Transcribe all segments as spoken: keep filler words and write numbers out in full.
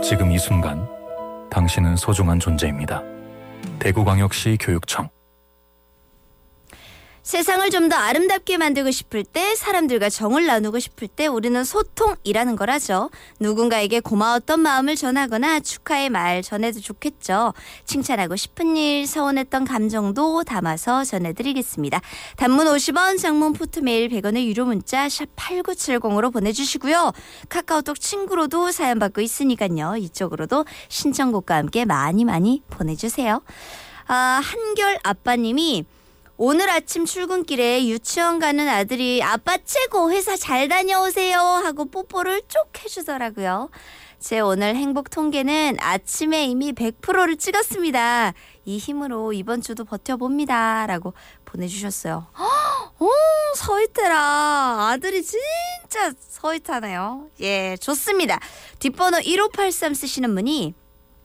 지금 이 순간 당신은 소중한 존재입니다. 대구광역시 교육청. 세상을 좀 더 아름답게 만들고 싶을 때, 사람들과 정을 나누고 싶을 때 우리는 소통이라는 걸 하죠. 누군가에게 고마웠던 마음을 전하거나 축하의 말 전해도 좋겠죠. 칭찬하고 싶은 일, 서운했던 감정도 담아서 전해드리겠습니다. 단문 오십 원, 장문 포트메일 백 원의 유료 문자 샵 팔구칠공으로 보내주시고요. 카카오톡 친구로도 사연 받고 있으니까요. 이쪽으로도 신청곡과 함께 많이 많이 보내주세요. 아, 한결 아빠님이 오늘 아침 출근길에 유치원 가는 아들이 아빠 최고, 회사 잘 다녀오세요 하고 뽀뽀를 쭉 해주더라고요. 제 오늘 행복 통계는 아침에 이미 백 퍼센트를 찍었습니다. 이 힘으로 이번 주도 버텨봅니다 라고 보내주셨어요. 오, 서희태라. 아들이 진짜 서희타네요. 예, 좋습니다. 뒷번호 일오팔삼 쓰시는 분이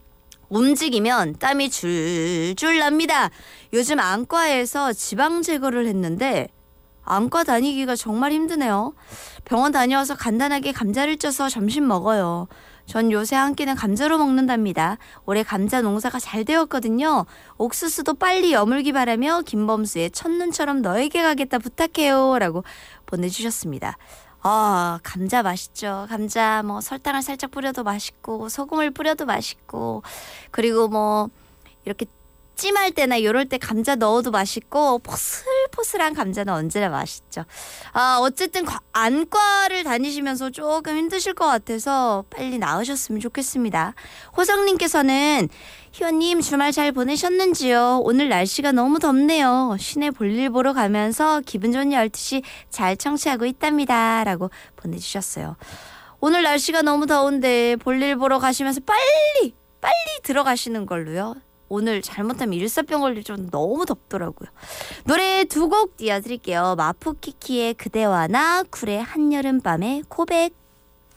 움직이면 땀이 줄줄 납니다. 요즘 안과에서 지방 제거를 했는데 안과 다니기가 정말 힘드네요. 병원 다녀와서 간단하게 감자를 쪄서 점심 먹어요. 전 요새 한 끼는 감자로 먹는답니다. 올해 감자 농사가 잘 되었거든요. 옥수수도 빨리 여물기 바라며 김범수의 첫눈처럼 너에게 가겠다 부탁해요 라고 보내주셨습니다. 아, 감자 맛있죠. 감자 뭐 설탕을 살짝 뿌려도 맛있고 소금을 뿌려도 맛있고, 그리고 뭐 이렇게 찜할 때나 이럴 때 감자 넣어도 맛있고, 포슬포슬한 감자는 언제나 맛있죠. 아, 어쨌든 안과를 다니시면서 조금 힘드실 것 같아서 빨리 나으셨으면 좋겠습니다. 호성님께서는 희원님 주말 잘 보내셨는지요? 오늘 날씨가 너무 덥네요. 시내 볼일 보러 가면서 기분 좋은 열두 시 잘 청취하고 있답니다 라고 보내주셨어요. 오늘 날씨가 너무 더운데 볼일 보러 가시면서 빨리 빨리 들어가시는 걸로요. 오늘 잘못하면 일사병 걸릴 좀 너무 덥더라고요. 노래 두 곡 띄워드릴게요. 마푸키키의 그대와 나, 쿨의 한여름밤의 고백.